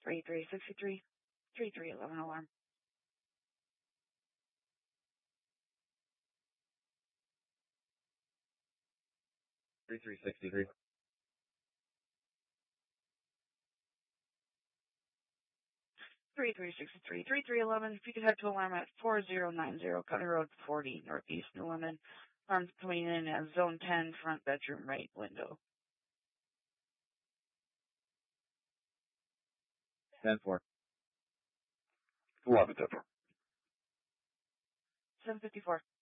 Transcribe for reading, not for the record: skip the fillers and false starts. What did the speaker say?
3363, 3311 alarm. 3363. 3363, 3311. If you could head to alarm at 4090 County Road 40, Northeast New London. Alarm's coming in at zone 10, front bedroom right window. 10-4. 11-10-4. 754.